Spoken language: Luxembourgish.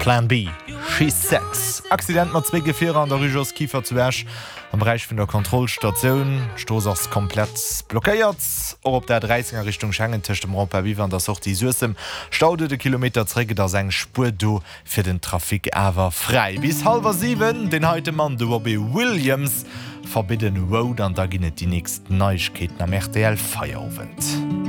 Plan B. She's Sex. Accident mat 2 Gefähre an der Rugers Kiefer zu Wäsch. Am Bereich vun der Kontrollstation. Stoß ass komplett blockéiert. Or op der 30er Richtung Schengen techt dem Rampa wie an der Socht die Süsem. Staude de Kilometer träge der seg Spur do fir den Trafik awer frei. Bis 6:30 den heute Mann de Robbie Williams verbidden Road an da ginnet die nächsten Neuigkeiten am RTL Feierabend.